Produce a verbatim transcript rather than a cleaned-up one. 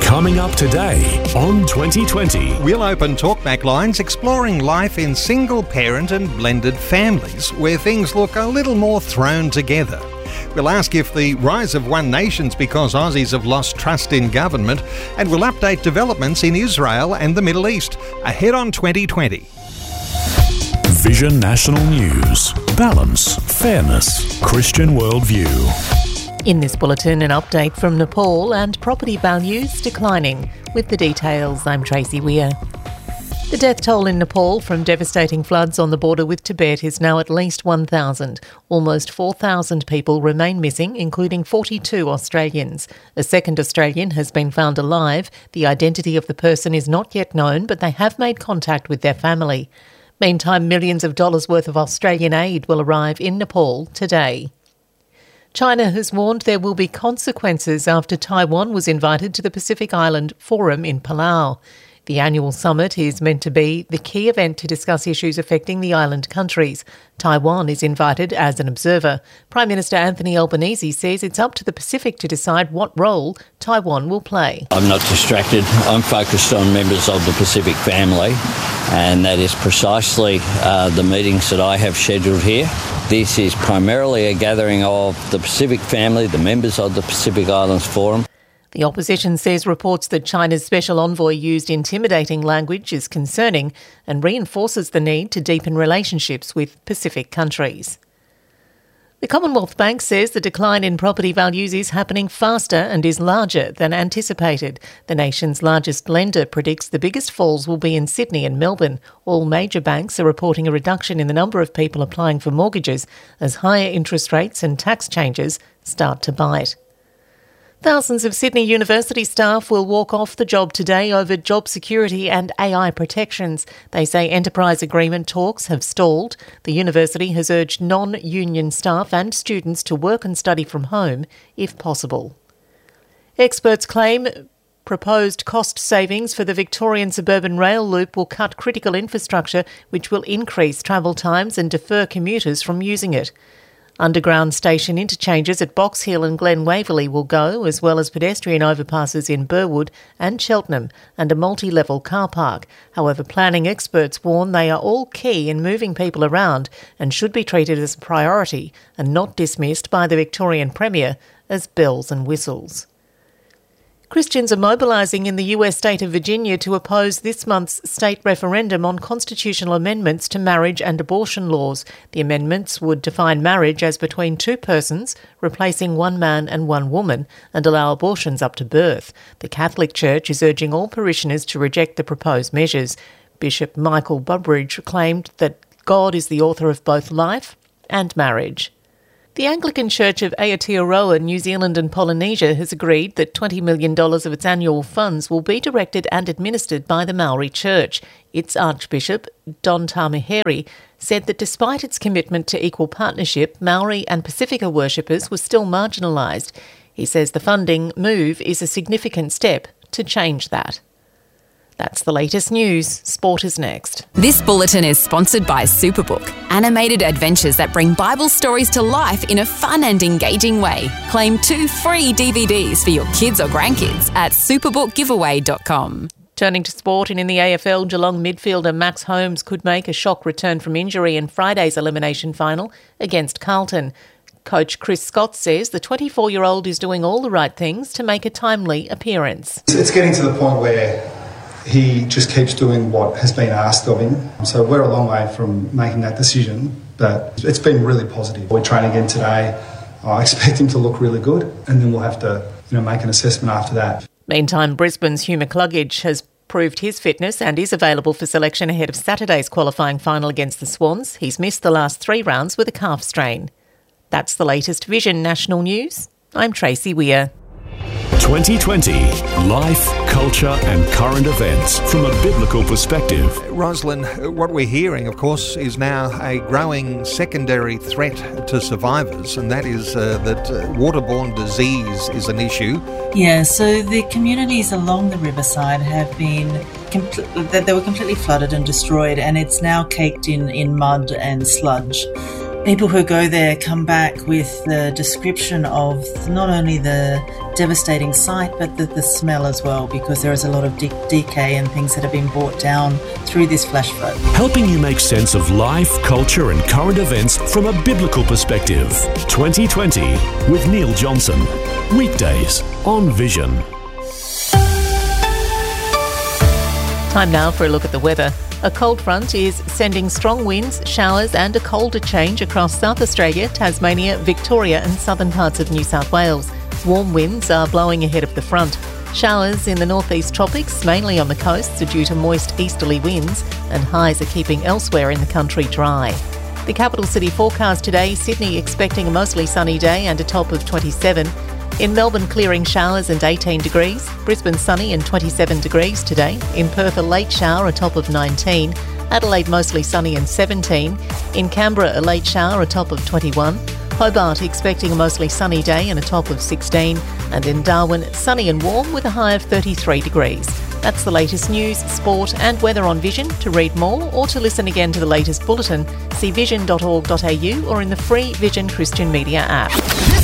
Coming up today on twenty twenty. We'll open talkback lines exploring life in single-parent and blended families where things look a little more thrown together. We'll ask if the rise of one nation's because Aussies have lost trust in government, and we'll update developments in Israel and the Middle East. Ahead on twenty twenty. Vision National News. Balance, fairness, Christian worldview. In this bulletin, an update from Nepal and property values declining. With the details, I'm Tracy Weir. The death toll in Nepal from devastating floods on the border with Tibet is now at least one thousand. Almost four thousand people remain missing, including forty-two Australians. A second Australian has been found alive. The identity of the person is not yet known, but they have made contact with their family. Meantime, millions of dollars worth of Australian aid will arrive in Nepal today. China has warned there will be consequences after Taiwan was invited to the Pacific Island Forum in Palau. The annual summit is meant to be the key event to discuss issues affecting the island countries. Taiwan is invited as an observer. Prime Minister Anthony Albanese says it's up to the Pacific to decide what role Taiwan will play. I'm not distracted. I'm focused on members of the Pacific family, and that is precisely uh, the meetings that I have scheduled here. This is primarily a gathering of the Pacific family, the members of the Pacific Islands Forum. The opposition says reports that China's special envoy used intimidating language is concerning and reinforces the need to deepen relationships with Pacific countries. The Commonwealth Bank says the decline in property values is happening faster and is larger than anticipated. The nation's largest lender predicts the biggest falls will be in Sydney and Melbourne. All major banks are reporting a reduction in the number of people applying for mortgages as higher interest rates and tax changes start to bite. Thousands of Sydney University staff will walk off the job today over job security and A I protections. They say enterprise agreement talks have stalled. The university has urged non-union staff and students to work and study from home if possible. Experts claim proposed cost savings for the Victorian suburban rail loop will cut critical infrastructure, which will increase travel times and defer commuters from using it. Underground station interchanges at Box Hill and Glen Waverley will go, as well as pedestrian overpasses in Burwood and Cheltenham and a multi-level car park. However, planning experts warn they are all key in moving people around and should be treated as a priority and not dismissed by the Victorian Premier as bells and whistles. Christians are mobilising in the U S state of Virginia to oppose this month's state referendum on constitutional amendments to marriage and abortion laws. The amendments would define marriage as between two persons, replacing one man and one woman, and allow abortions up to birth. The Catholic Church is urging all parishioners to reject the proposed measures. Bishop Michael Burbridge claimed that God is the author of both life and marriage. The Anglican Church of Aotearoa, New Zealand and Polynesia has agreed that twenty million dollars of its annual funds will be directed and administered by the Maori Church. Its Archbishop, Don Tamaheri, said that despite its commitment to equal partnership, Maori and Pacifica worshippers were still marginalised. He says the funding move is a significant step to change that. That's the latest news. Sport is next. This bulletin is sponsored by Superbook, animated adventures that bring Bible stories to life in a fun and engaging way. Claim two free D V Ds for your kids or grandkids at superbook giveaway dot com. Turning to sport, and in the A F L, Geelong midfielder Max Holmes could make a shock return from injury in Friday's elimination final against Carlton. Coach Chris Scott says the twenty-four-year-old is doing all the right things to make a timely appearance. It's getting to the point where he just keeps doing what has been asked of him. So we're a long way from making that decision, but it's been really positive. We're training again today. I expect him to look really good, and then we'll have to, you know, make an assessment after that. Meantime, Brisbane's Hugh McCluggage has proved his fitness and is available for selection ahead of Saturday's qualifying final against the Swans. He's missed the last three rounds with a calf strain. That's the latest Vision National News. I'm Tracy Weir. twenty twenty. Life, culture and current events from a biblical perspective. Rosalind, what we're hearing, of course, is now a growing secondary threat to survivors, and that is uh, that uh, waterborne disease is an issue. Yeah, so the communities along the riverside have been, compl- they were completely flooded and destroyed, and it's now caked in, in mud and sludge. People who go there come back with the description of not only the devastating sight, but the, the smell as well, because there is a lot of de- decay and things that have been brought down through this flash flood. Helping you make sense of life, culture and current events from a biblical perspective. twenty twenty with Neil Johnson. Weekdays on Vision. Time now for a look at the weather. A cold front is sending strong winds, showers and a colder change across South Australia, Tasmania, Victoria and southern parts of New South Wales. Warm winds are blowing ahead of the front. Showers in the northeast tropics, mainly on the coasts, are due to moist easterly winds, and highs are keeping elsewhere in the country dry. The capital city forecast today: Sydney expecting a mostly sunny day and a top of twenty-seven. In Melbourne, clearing showers and eighteen degrees. Brisbane, sunny and twenty-seven degrees today. In Perth, a late shower, a top of nineteen. Adelaide, mostly sunny and seventeen. In Canberra, a late shower, a top of twenty-one. Hobart, expecting a mostly sunny day and a top of sixteen. And in Darwin, sunny and warm with a high of thirty-three degrees. That's the latest news, sport and weather on Vision. To read more or to listen again to the latest bulletin, see vision dot org dot a u or in the free Vision Christian Media app.